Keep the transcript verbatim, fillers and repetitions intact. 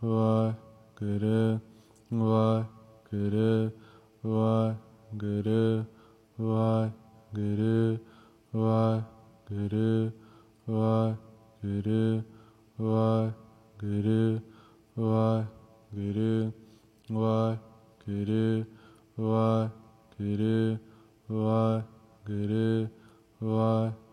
Vaheguru, Vaheguru, Vaheguru, Vaheguru, Vaheguru, Vaheguru, Vaheguru, Vaheguru, Vaheguru, Vaheguru, Vaheguru, Vaheguru,